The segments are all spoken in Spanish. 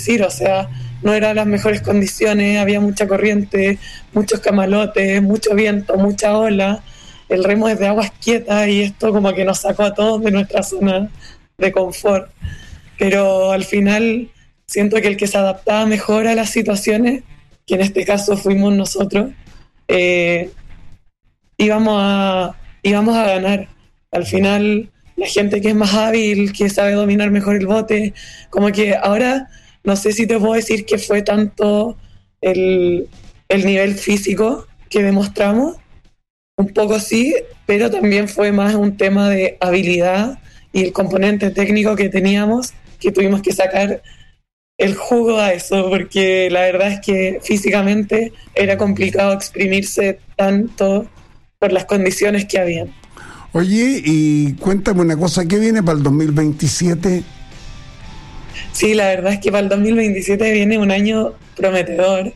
decir, o sea, no eran las mejores condiciones, había mucha corriente, muchos camalotes, mucho viento, mucha ola. El remo es de aguas quietas y esto como que nos sacó a todos de nuestra zona de confort. Pero al final siento que el que se adaptaba mejor a las situaciones, que en este caso fuimos nosotros, íbamos a ganar. Al final, la gente que es más hábil, que sabe dominar mejor el bote, como que ahora no sé si te puedo decir que fue tanto el nivel físico que demostramos, un poco sí, pero también fue más un tema de habilidad y el componente técnico que teníamos, que tuvimos que sacar el jugo a eso, porque la verdad es que físicamente era complicado exprimirse tanto por las condiciones que habían. Oye, y cuéntame una cosa, ¿qué viene para el 2027? Sí, la verdad es que para el 2027 viene un año prometedor.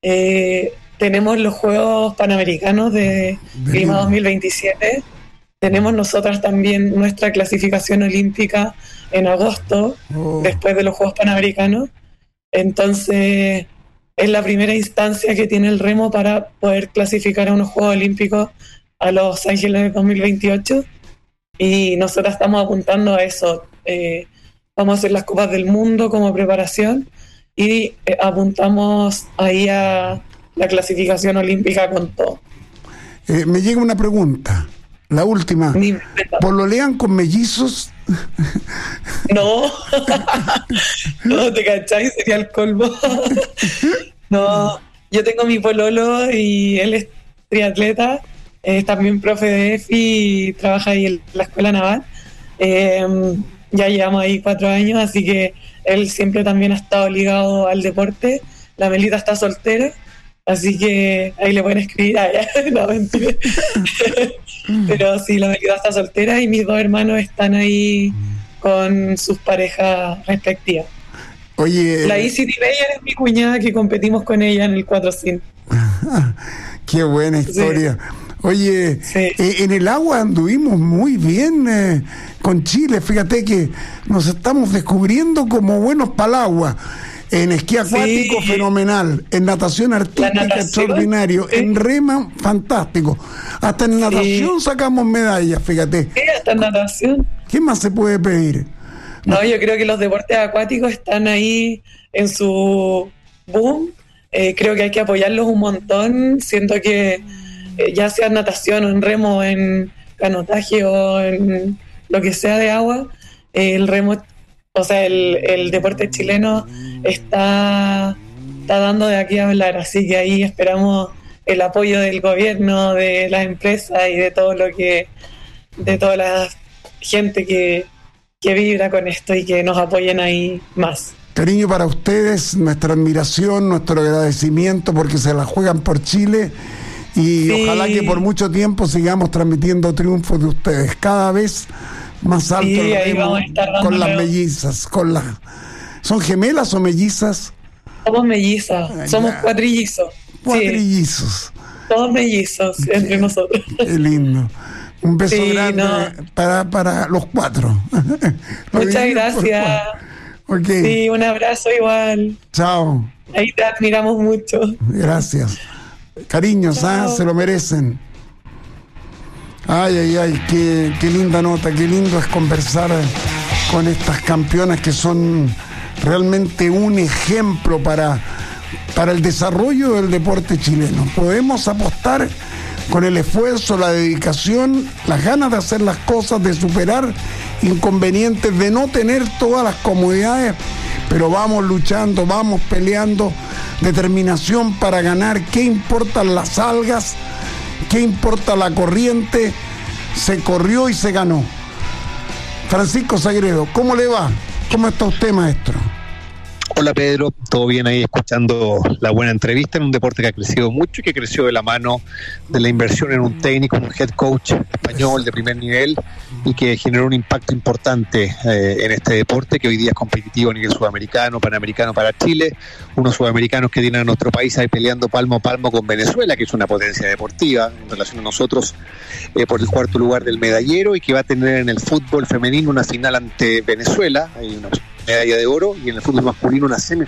Tenemos los Juegos Panamericanos de Lima 2027. Tenemos nosotras también nuestra clasificación olímpica en agosto, después de los Juegos Panamericanos. Entonces, es la primera instancia que tiene el remo para poder clasificar a unos Juegos Olímpicos a Los Ángeles 2028. Y nosotras estamos apuntando a eso. Vamos a hacer las Copas del Mundo como preparación y apuntamos ahí a la clasificación olímpica con todo. Me llega una pregunta, la última. ¿Pololean con mellizos? No, no, te cachai, sería el colmo. No, yo tengo mi pololo y él es triatleta, es también profe de EFI y trabaja ahí en la escuela naval. Ya llevamos ahí 4 años, así que él siempre también ha estado ligado al deporte. La Melita está soltera, así que ahí le pueden escribir a ella. No, mentira. Pero sí, la Melita está soltera y mis 2 hermanos están ahí con sus parejas respectivas. Oye, la Easy Bayer es mi cuñada, que competimos con ella en el 400. Qué buena historia. Sí. Oye, sí. En el agua anduvimos muy bien con Chile. Fíjate que nos estamos descubriendo como buenos para el agua. En esquí acuático, sí, fenomenal. En natación artística, extraordinario. Sí. En rema, fantástico. Hasta en natación, sí, sacamos medallas, fíjate. Sí, hasta en natación. ¿Qué más se puede pedir? No, yo creo que los deportes acuáticos están ahí en su boom. Creo que hay que apoyarlos un montón. Siento que ya sea en natación o en remo, en canotaje o en lo que sea de agua, el remo, o sea, el deporte chileno está dando de aquí a hablar, así que ahí esperamos el apoyo del gobierno, de las empresas y de todo lo que, de toda la gente que vibra con esto y que nos apoyen ahí más. Cariño para ustedes, nuestra admiración, nuestro agradecimiento porque se la juegan por Chile. Y sí, ojalá que por mucho tiempo sigamos transmitiendo triunfos de ustedes, cada vez más alto, sí, el remo, con las mellizas, ¿son gemelas o mellizas? Somos mellizas, somos cuatrillizos. Cuatrillizos. Sí. Todos mellizos entre nosotros. Qué lindo. Un beso grande para los 4. Muchas gracias. Okay. Sí, un abrazo igual. Chao. Ahí te admiramos mucho. Gracias. Cariños, se lo merecen. Ay, qué linda nota, qué lindo es conversar con estas campeonas que son realmente un ejemplo para el desarrollo del deporte chileno. Podemos apostar con el esfuerzo, la dedicación, las ganas de hacer las cosas, de superar inconvenientes, de no tener todas las comodidades, pero vamos luchando, vamos peleando, determinación para ganar. ¿Qué importan las algas? ¿Qué importa la corriente? Se corrió y se ganó. Francisco Sagredo, ¿cómo le va? ¿Cómo está usted, maestro? Hola Pedro, todo bien ahí escuchando la buena entrevista en un deporte que ha crecido mucho y que creció de la mano de la inversión en un técnico, un head coach español de primer nivel y que generó un impacto importante en este deporte que hoy día es competitivo a nivel sudamericano, panamericano para Chile, unos sudamericanos que tienen a nuestro país ahí peleando palmo a palmo con Venezuela, que es una potencia deportiva en relación a nosotros por el 4º lugar del medallero y que va a tener en el fútbol femenino una final ante Venezuela, hay una medalla de oro, y en el fútbol masculino una semifinal